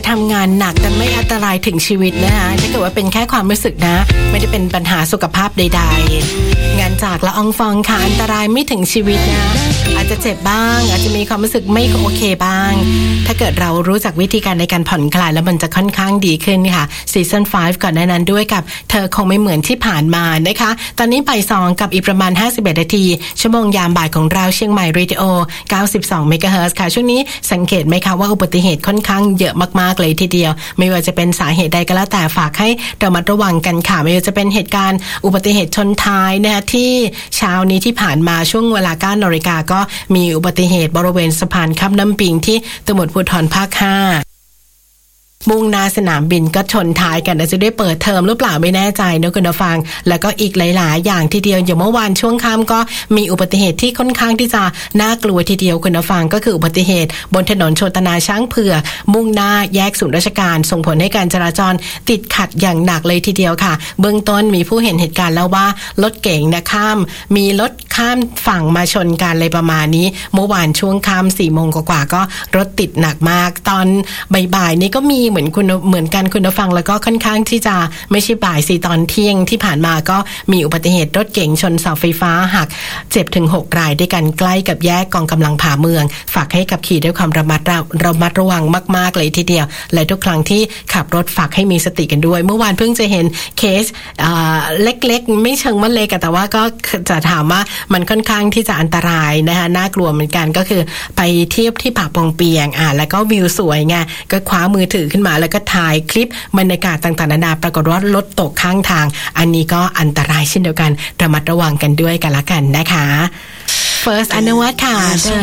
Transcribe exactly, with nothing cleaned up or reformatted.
ทำงานหนักแต่ไม่อันตรายถึงชีวิตนะคะถ้าเกิดว่าเป็นแค่ความรู้สึกนะไม่ได้เป็นปัญหาสุขภาพใดๆงานจากละอองฟองค่ะอันตรายไม่ถึงชีวิตนะอาจจะเจ็บบ้างอาจจะมีความรู้สึกไม่โอเคบ้างถ้าเกิดเรารู้จักวิธีการในการผ่อนคลายแล้วมันจะค่อนข้างดีขึ้นค่ะซีซั่นห้าก่อนหน้านั้นด้วยกับเธอคงไม่เหมือนที่ผ่านมานะคะตอนนี้บ่ายสองกับอีกประมาณห้าสิบเอ็ดนาทีชั่วโมงยามบ่ายของเราเชียงใหม่เรดิโอเก้าสิบสองเมกะเฮิรตซ์ค่ะช่วงนี้สังเกตไหมคะว่าอุบัติเหตุค่อนข้างเยอะมากๆเลยทีเดียวไม่ว่าจะเป็นสาเหตุใดก็แล้วแต่ฝากให้ระมัดระวังกันค่ะไม่ว่าจะเป็นเหตุการณ์อุบัติเหตุชนท้ายนะคะที่เช้านี้ที่ผ่านมาช่วงเวลา เก้านาฬิกาก็มีอุบัติเหตุบริเวณสะพานข้ามน้ำปิงที่ตำรวจภูธรภาคห้ามุ่งหน้าสนามบินก็ชนท้ายกันอาจจะได้เปิดเทอมหรือเปล่าไม่แน่ใจนะคุณผู้ฟังแล้วก็อีกหลายๆอย่างทีเดียวอย่างเมื่อวานช่วงค่ำก็มีอุบัติเหตุที่ค่อนข้างที่จะน่ากลัวทีเดียวคุณผู้ฟังก็คืออุบัติเหตุบนถนนโชตนาช้างเผือกมุ่งหน้าแยกศูนย์ราชการส่งผลให้การจราจรติดขัดอย่างหนักเลยทีเดียวค่ะเบื้องต้นมีผู้เห็นเหตุการณ์แล้วว่ารถเก๋งนะข้ามมีรถข้ามฝั่งมาชนกันเลยประมาณนี้เมื่อวานช่วงค่ำสี่โมงกว่าๆก็รถติดหนักมากตอนบ่ายๆนี้ก็มีเหมือนคุณเหมือนกันคุณผู้ฟังแล้วก็ค่อนข้างที่จะไม่ใช่บ่ายสี่ตอนเที่ยงที่ผ่านมาก็มีอุบัติเหตุรถเก๋งชนเสาไฟฟ้าหักเจ็บถึงหกรายด้วยกันใกล้กับแยกกองกำลังผาเมืองฝากให้ขับขี่ด้วยความระมัดระมัดระวังมากๆเลยทีเดียวและทุกครั้งที่ขับรถฝากให้มีสติกันด้วยเมื่อวานเพิ่งจะเห็นเคสเล็กๆไม่เชิงว่าเล็กแต่ว่าก็จะถามว่ามันค่อนข้างที่จะอันตรายนะคะน่ากลัวเหมือนกันก็คือไปเทียบที่ผาปงเปียงอ่าแล้วก็วิวสวยไงก็คว้ามือถือขึ้นมาแล้วก็ถ่ายคลิปบรรยากาศต่างๆนานาปรากฏว่ารถตกข้างทางอันนี้ก็อันตรายเช่นเดียวกันระมัดระวังกันด้วยกันละกันนะคะ First อนุวัฒน์ค่ะ